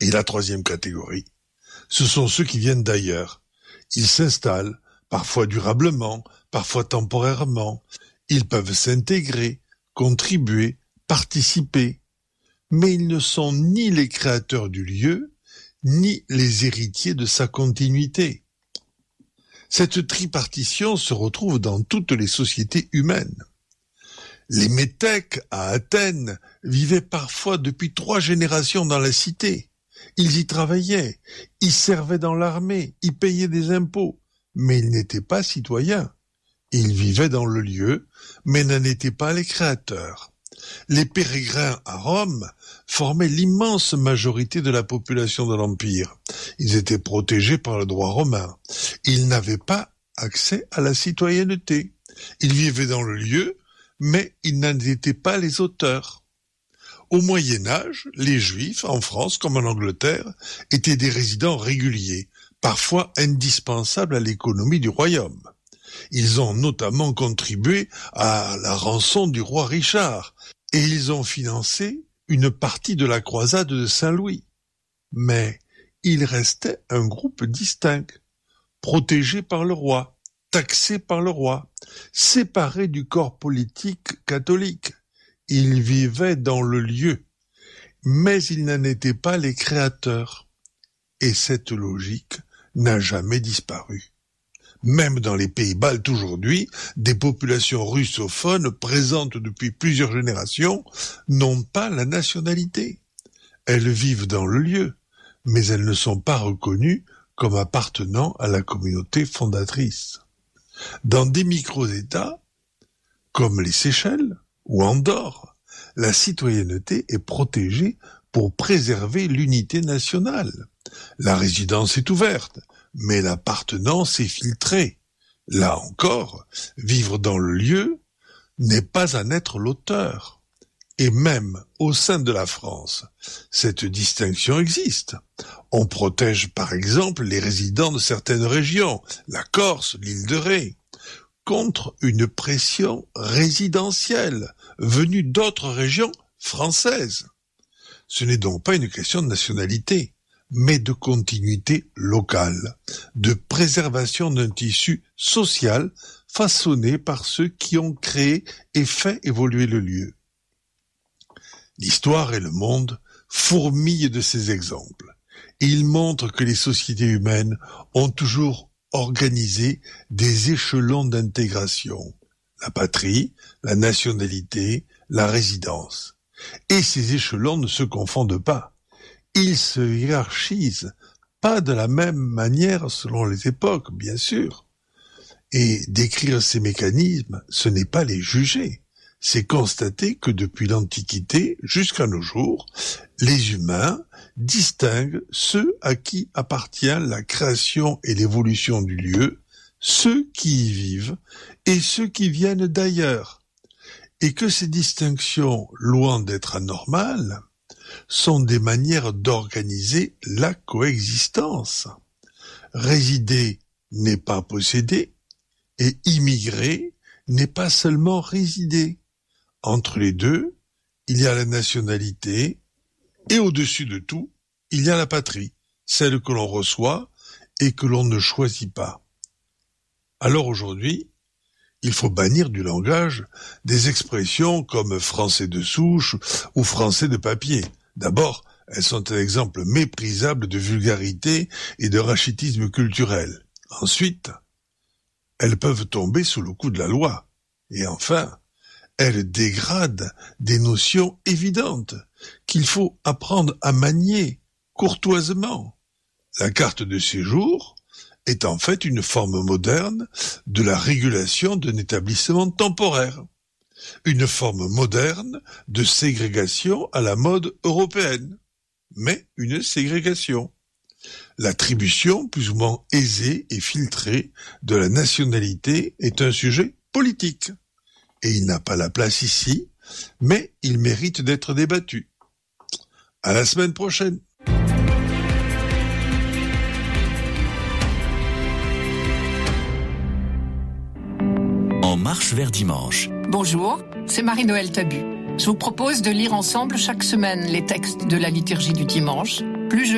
Et la troisième catégorie, ce sont ceux qui viennent d'ailleurs. Ils s'installent, parfois durablement, parfois temporairement. Ils peuvent s'intégrer, contribuer, participer. Mais ils ne sont ni les créateurs du lieu, ni les héritiers de sa continuité. Cette tripartition se retrouve dans toutes les sociétés humaines. Les métèques à Athènes vivaient parfois depuis 3 générations dans la cité. Ils y travaillaient, ils servaient dans l'armée, ils payaient des impôts, mais ils n'étaient pas citoyens. Ils vivaient dans le lieu, mais n'en étaient pas les créateurs. Les pérégrins à Rome formaient l'immense majorité de la population de l'Empire. Ils étaient protégés par le droit romain. Ils n'avaient pas accès à la citoyenneté. Ils vivaient dans le lieu, mais ils n'en étaient pas les auteurs. Au Moyen-Âge, les Juifs, en France comme en Angleterre, étaient des résidents réguliers, parfois indispensables à l'économie du royaume. Ils ont notamment contribué à la rançon du roi Richard, et ils ont financé une partie de la croisade de Saint-Louis. Mais il restait un groupe distinct, protégé par le roi, taxé par le roi, séparé du corps politique catholique. Ils vivaient dans le lieu, mais ils n'en étaient pas les créateurs. Et cette logique n'a jamais disparu. Même dans les pays baltes aujourd'hui, des populations russophones présentes depuis plusieurs générations n'ont pas la nationalité. Elles vivent dans le lieu, mais elles ne sont pas reconnues comme appartenant à la communauté fondatrice. Dans des micro-États, comme les Seychelles ou Andorre, la citoyenneté est protégée pour préserver l'unité nationale. La résidence est ouverte, mais l'appartenance est filtrée. Là encore, vivre dans le lieu n'est pas en être l'auteur. Et même au sein de la France, cette distinction existe. On protège par exemple les résidents de certaines régions, la Corse, l'île de Ré, contre une pression résidentielle venue d'autres régions françaises. Ce n'est donc pas une question de nationalité, mais de continuité locale, de préservation d'un tissu social façonné par ceux qui ont créé et fait évoluer le lieu. L'histoire et le monde fourmillent de ces exemples, et ils montrent que les sociétés humaines ont toujours organisé des échelons d'intégration, la patrie, la nationalité, la résidence. Et ces échelons ne se confondent pas. Ils se hiérarchisent, pas de la même manière selon les époques, bien sûr. Et décrire ces mécanismes, ce n'est pas les juger. C'est constater que depuis l'Antiquité jusqu'à nos jours, les humains distinguent ceux à qui appartient la création et l'évolution du lieu, ceux qui y vivent et ceux qui viennent d'ailleurs. Et que ces distinctions, loin d'être anormales, sont des manières d'organiser la coexistence. Résider n'est pas posséder, et immigrer n'est pas seulement résider. Entre les deux, il y a la nationalité, et au-dessus de tout, il y a la patrie, celle que l'on reçoit et que l'on ne choisit pas. Alors aujourd'hui, il faut bannir du langage des expressions comme français de souche ou français de papier. D'abord, elles sont un exemple méprisable de vulgarité et de rachitisme culturel. Ensuite, elles peuvent tomber sous le coup de la loi. Et enfin, elles dégradent des notions évidentes qu'il faut apprendre à manier courtoisement. La carte de séjour est en fait une forme moderne de la régulation d'un établissement temporaire. Une forme moderne de ségrégation à la mode européenne, mais une ségrégation. L'attribution plus ou moins aisée et filtrée de la nationalité est un sujet politique. Et il n'a pas la place ici, mais il mérite d'être débattu. À la semaine prochaine. En marche vers dimanche. Bonjour, c'est Marie-Noël Tabu. Je vous propose de lire ensemble chaque semaine les textes de la liturgie du dimanche. Plus je